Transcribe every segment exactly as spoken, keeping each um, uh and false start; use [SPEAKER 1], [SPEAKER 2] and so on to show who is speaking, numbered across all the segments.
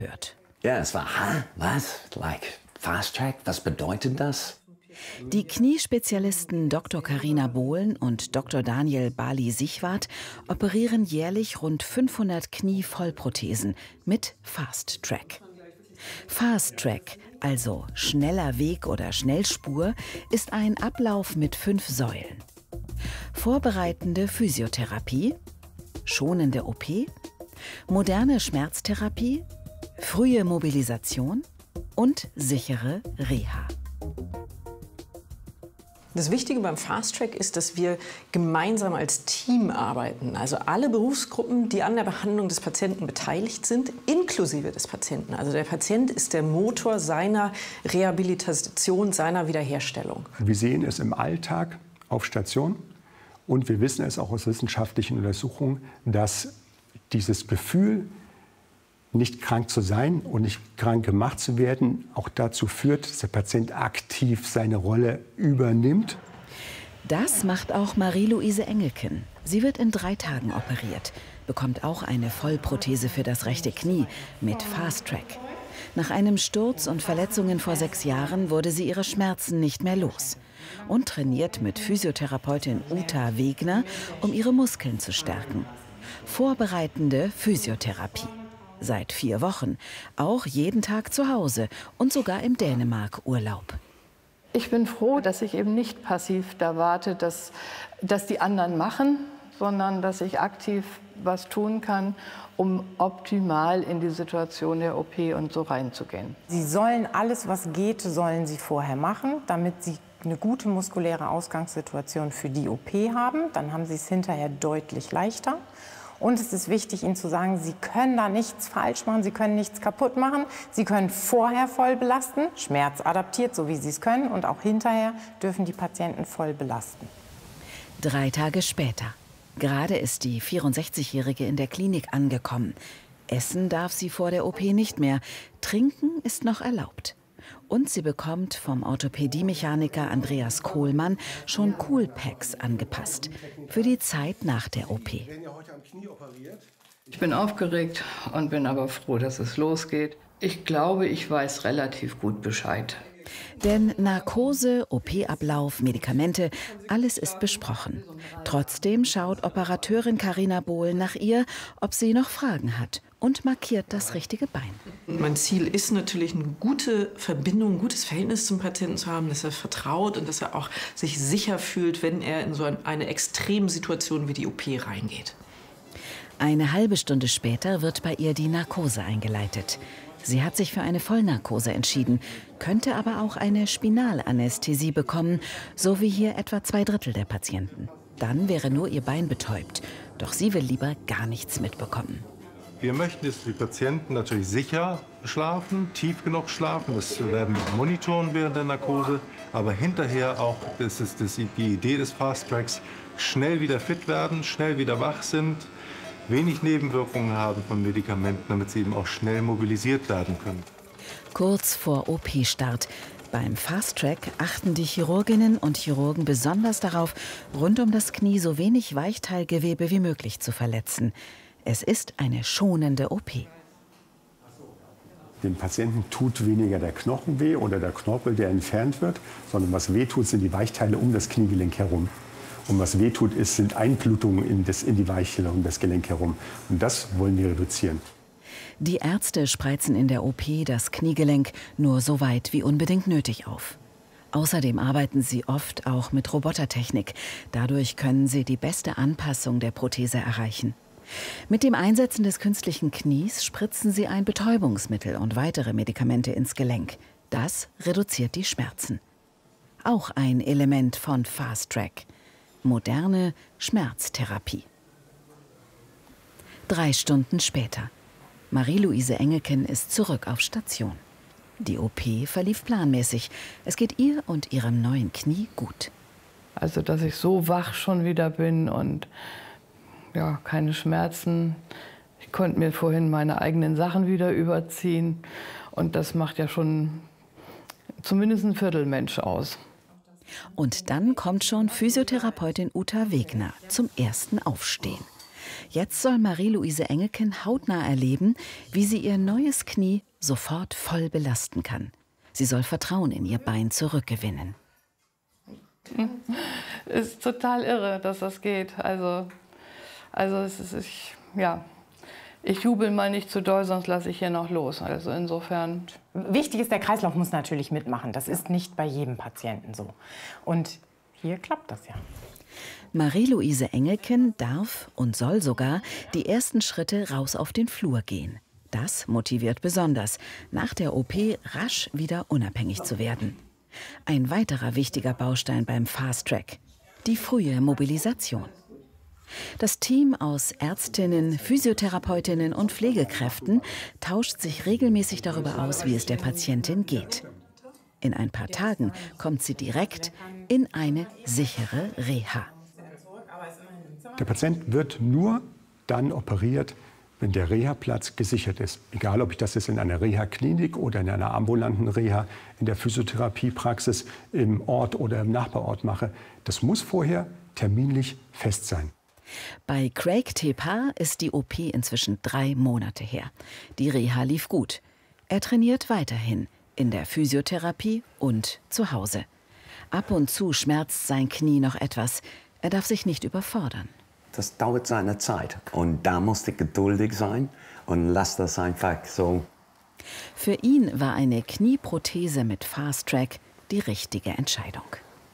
[SPEAKER 1] hört.
[SPEAKER 2] Ja, es war, huh? Was? Like Fast Track? Was bedeutet das?
[SPEAKER 1] Die Kniespezialisten Doktor Carina Bohlen und Doktor Daniel Bali-Sichwart operieren jährlich rund fünfhundert Knie-Vollprothesen mit Fast Track. Fast Track, also schneller Weg oder Schnellspur, ist ein Ablauf mit fünf Säulen. Vorbereitende Physiotherapie, schonende O P, moderne Schmerztherapie, frühe Mobilisation und sichere Reha.
[SPEAKER 3] Das Wichtige beim Fast Track ist, dass wir gemeinsam als Team arbeiten. Also alle Berufsgruppen, die an der Behandlung des Patienten beteiligt sind, inklusive des Patienten. Also der Patient ist der Motor seiner Rehabilitation, seiner Wiederherstellung.
[SPEAKER 4] Wir sehen es im Alltag auf Station und wir wissen es auch aus wissenschaftlichen Untersuchungen, dass dieses Gefühl, nicht krank zu sein und nicht krank gemacht zu werden, auch dazu führt, dass der Patient aktiv seine Rolle übernimmt.
[SPEAKER 1] Das macht auch Marie-Louise Engelken. Sie wird in drei Tagen operiert, bekommt auch eine Vollprothese für das rechte Knie mit Fast Track. Nach einem Sturz und Verletzungen vor sechs Jahren wurde sie ihre Schmerzen nicht mehr los und trainiert mit Physiotherapeutin Uta Wegner, um ihre Muskeln zu stärken. Vorbereitende Physiotherapie. Seit vier Wochen, auch jeden Tag zu Hause und sogar im Dänemark-Urlaub.
[SPEAKER 5] Ich bin froh, dass ich eben nicht passiv da warte, dass, dass die anderen machen, sondern dass ich aktiv was tun kann, um optimal in die Situation der O P und so reinzugehen.
[SPEAKER 6] Sie sollen alles, was geht, sollen sie vorher machen, damit sie eine gute muskuläre Ausgangssituation für die O P haben. Dann haben sie es hinterher deutlich leichter. Und es ist wichtig, Ihnen zu sagen, Sie können da nichts falsch machen, Sie können nichts kaputt machen. Sie können vorher voll belasten, schmerzadaptiert, so wie Sie es können. Und auch hinterher dürfen die Patienten voll belasten.
[SPEAKER 1] Drei Tage später. Gerade ist die vierundsechzigjährige in der Klinik angekommen. Essen darf sie vor der O P nicht mehr. Trinken ist noch erlaubt. Und sie bekommt vom Orthopädie-Mechaniker Andreas Kohlmann schon Coolpacks angepasst. Für die Zeit nach der O P.
[SPEAKER 5] Ich bin aufgeregt und bin aber froh, dass es losgeht. Ich glaube, ich weiß relativ gut Bescheid.
[SPEAKER 1] Denn Narkose, O P-Ablauf, Medikamente, alles ist besprochen. Trotzdem schaut Operateurin Carina Bohlen nach ihr, ob sie noch Fragen hat, und markiert das richtige Bein.
[SPEAKER 3] Mein Ziel ist natürlich, eine gute Verbindung, ein gutes Verhältnis zum Patienten zu haben, dass er vertraut und dass er auch sich sicher fühlt, wenn er in so eine extreme Situation wie die O P reingeht.
[SPEAKER 1] Eine halbe Stunde später wird bei ihr die Narkose eingeleitet. Sie hat sich für eine Vollnarkose entschieden, könnte aber auch eine Spinalanästhesie bekommen, so wie hier etwa zwei Drittel der Patienten. Dann wäre nur ihr Bein betäubt. Doch sie will lieber gar nichts mitbekommen.
[SPEAKER 7] Wir möchten, dass die Patienten natürlich sicher schlafen, tief genug schlafen. Das werden wir monitoren während der Narkose. Aber hinterher auch, das ist das, die Idee des Fast Tracks, schnell wieder fit werden, schnell wieder wach sind, wenig Nebenwirkungen haben von Medikamenten, damit sie eben auch schnell mobilisiert werden können.
[SPEAKER 1] Kurz vor O P-Start. Beim Fast Track achten die Chirurginnen und Chirurgen besonders darauf, rund um das Knie so wenig Weichteilgewebe wie möglich zu verletzen. Es ist eine schonende O P.
[SPEAKER 4] Dem Patienten tut weniger der Knochen weh oder der Knorpel, der entfernt wird, sondern was weh tut, sind die Weichteile um das Kniegelenk herum. Und was weh tut, ist, sind Einblutungen in, das, in die Weichteile um das Gelenk herum. Und das wollen wir reduzieren.
[SPEAKER 1] Die Ärzte spreizen in der O P das Kniegelenk nur so weit wie unbedingt nötig auf. Außerdem arbeiten sie oft auch mit Robotertechnik. Dadurch können sie die beste Anpassung der Prothese erreichen. Mit dem Einsetzen des künstlichen Knies spritzen sie ein Betäubungsmittel und weitere Medikamente ins Gelenk. Das reduziert die Schmerzen. Auch ein Element von Fast Track. Moderne Schmerztherapie. Drei Stunden später. Marie-Louise Engelken ist zurück auf Station. Die O P verlief planmäßig. Es geht ihr und ihrem neuen Knie gut.
[SPEAKER 5] Also, dass ich so wach schon wieder bin und ja, keine Schmerzen. Ich konnte mir vorhin meine eigenen Sachen wieder überziehen. Und das macht ja schon zumindest ein Viertelmensch aus.
[SPEAKER 1] Und dann kommt schon Physiotherapeutin Uta Wegner zum ersten Aufstehen. Jetzt soll Marie-Louise Engelken hautnah erleben, wie sie ihr neues Knie sofort voll belasten kann. Sie soll Vertrauen in ihr Bein zurückgewinnen.
[SPEAKER 5] Es ist total irre, dass das geht. Also, also es ist, ich, ja, ich jubel mal nicht zu doll, sonst lasse ich hier noch los. Also insofern.
[SPEAKER 6] Wichtig ist, der Kreislauf muss natürlich mitmachen. Das ist nicht bei jedem Patienten so. Und hier klappt das ja.
[SPEAKER 1] Marie-Louise Engelken darf und soll sogar die ersten Schritte raus auf den Flur gehen. Das motiviert besonders, nach der O P rasch wieder unabhängig zu werden. Ein weiterer wichtiger Baustein beim Fast Track: die frühe Mobilisation. Das Team aus Ärztinnen, Physiotherapeutinnen und Pflegekräften tauscht sich regelmäßig darüber aus, wie es der Patientin geht. In ein paar Tagen kommt sie direkt in eine sichere Reha.
[SPEAKER 4] Der Patient wird nur dann operiert, wenn der Reha-Platz gesichert ist. Egal, ob ich das jetzt in einer Reha-Klinik oder in einer ambulanten Reha, in der Physiotherapiepraxis im Ort oder im Nachbarort mache. Das muss vorher terminlich fest sein.
[SPEAKER 1] Bei Craig Tepar ist die O P inzwischen drei Monate her. Die Reha lief gut. Er trainiert weiterhin in der Physiotherapie und zu Hause. Ab und zu schmerzt sein Knie noch etwas. Er darf sich nicht überfordern.
[SPEAKER 2] Das dauert seine Zeit und da musste ich geduldig sein und lass das einfach so.
[SPEAKER 1] Für ihn war eine Knieprothese mit Fast Track die richtige Entscheidung.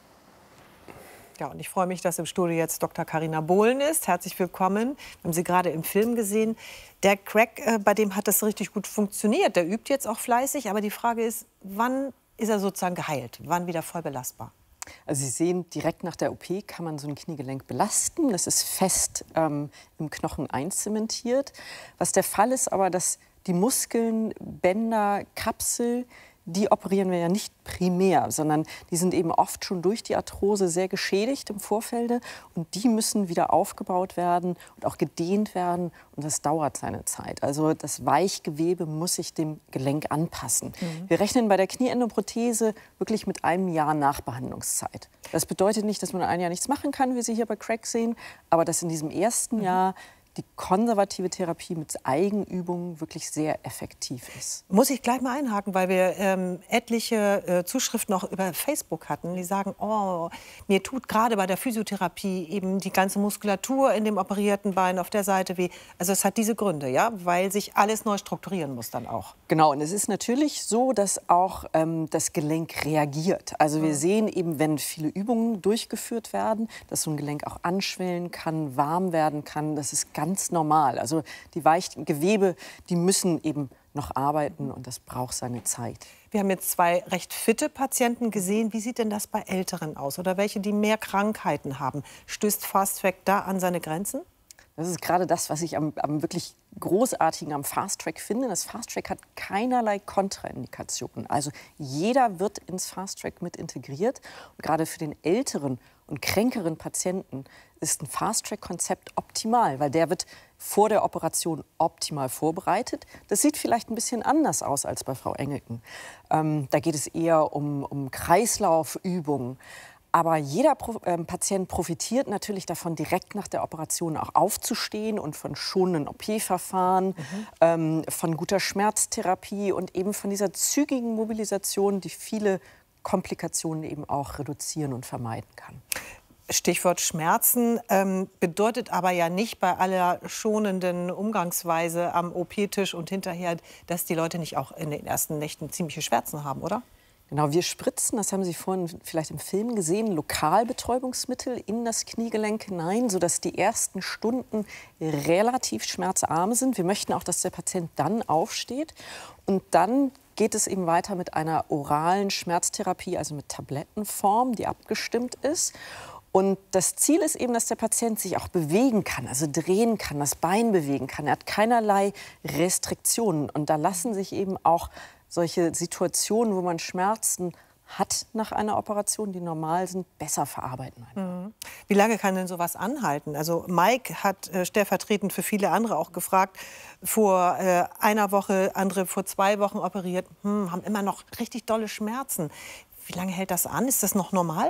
[SPEAKER 8] Ja, und ich freue mich, dass im Studio jetzt Doktor Carina Bohlen ist. Herzlich willkommen. Wir haben Sie gerade im Film gesehen. Der Craig, äh, bei dem hat das richtig gut funktioniert. Der übt jetzt auch fleißig. Aber die Frage ist, wann ist er sozusagen geheilt? Wann wieder voll belastbar?
[SPEAKER 3] Also Sie sehen, direkt nach der O P kann man so ein Kniegelenk belasten. Das ist fest ähm, im Knochen einzementiert. Was der Fall ist aber, dass die Muskeln, Bänder, Kapsel, die operieren wir ja nicht primär, sondern die sind eben oft schon durch die Arthrose sehr geschädigt im Vorfeld. Und die müssen wieder aufgebaut werden und auch gedehnt werden. Und das dauert seine Zeit. Also das Weichgewebe muss sich dem Gelenk anpassen. Mhm. Wir rechnen bei der Knieendoprothese wirklich mit einem Jahr Nachbehandlungszeit. Das bedeutet nicht, dass man ein Jahr nichts machen kann, wie Sie hier bei Craig sehen, aber dass in diesem ersten mhm. Jahr die konservative Therapie mit Eigenübungen wirklich sehr effektiv ist.
[SPEAKER 8] Muss ich gleich mal einhaken, weil wir ähm, etliche äh, Zuschriften noch über Facebook hatten, die sagen, oh, mir tut gerade bei der Physiotherapie eben die ganze Muskulatur in dem operierten Bein auf der Seite weh. Also es hat diese Gründe, ja, weil sich alles neu strukturieren muss dann auch.
[SPEAKER 3] Genau, und es ist natürlich so, dass auch ähm, das Gelenk reagiert. Also wir sehen eben, wenn viele Übungen durchgeführt werden, dass so ein Gelenk auch anschwellen kann, warm werden kann. Das ist ganz Ganz normal. Also die weichen Gewebe, die müssen eben noch arbeiten und das braucht seine Zeit.
[SPEAKER 8] Wir haben jetzt zwei recht fitte Patienten gesehen. Wie sieht denn das bei Älteren aus oder welche, die mehr Krankheiten haben? Stößt Fast Track da an seine Grenzen?
[SPEAKER 3] Das ist gerade das, was ich am, am wirklich Großartigen am Fast Track finde. Das Fast Track hat keinerlei Kontraindikationen. Also jeder wird ins Fast Track mit integriert. Und gerade für den älteren und kränkeren Patienten ist ein Fast Track Konzept optimal, weil der wird vor der Operation optimal vorbereitet. Das sieht vielleicht ein bisschen anders aus als bei Frau Engelken. Ähm, da geht es eher um, um Kreislaufübungen. Aber jeder Pro äh, Patient profitiert natürlich davon, direkt nach der Operation auch aufzustehen und von schonenden O P-Verfahren, mhm. ähm, von guter Schmerztherapie und eben von dieser zügigen Mobilisation, die viele Komplikationen eben auch reduzieren und vermeiden kann.
[SPEAKER 8] Stichwort Schmerzen, ähm, bedeutet aber ja nicht bei aller schonenden Umgangsweise am O P-Tisch und hinterher, dass die Leute nicht auch in den ersten Nächten ziemliche Schmerzen haben, oder?
[SPEAKER 3] Genau, wir spritzen, das haben Sie vorhin vielleicht im Film gesehen, Lokalbetäubungsmittel in das Kniegelenk hinein, sodass die ersten Stunden relativ schmerzarm sind. Wir möchten auch, dass der Patient dann aufsteht. Und dann geht es eben weiter mit einer oralen Schmerztherapie, also mit Tablettenform, die abgestimmt ist. Und das Ziel ist eben, dass der Patient sich auch bewegen kann, also drehen kann, das Bein bewegen kann. Er hat keinerlei Restriktionen. Und da lassen sich eben auch solche Situationen, wo man Schmerzen hat nach einer Operation, die normal sind, besser verarbeiten.
[SPEAKER 8] Mhm. Wie lange kann denn sowas anhalten? Also Mike hat äh, stellvertretend für viele andere auch gefragt, vor äh, einer Woche, andere vor zwei Wochen operiert, hm, haben immer noch richtig dolle Schmerzen. Wie lange hält das an? Ist das noch normal?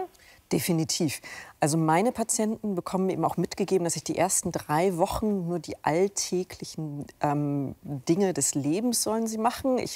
[SPEAKER 3] Definitiv. Also meine Patienten bekommen eben auch mitgegeben, dass ich die ersten drei Wochen nur die alltäglichen ähm, Dinge des Lebens sollen sie machen. Ich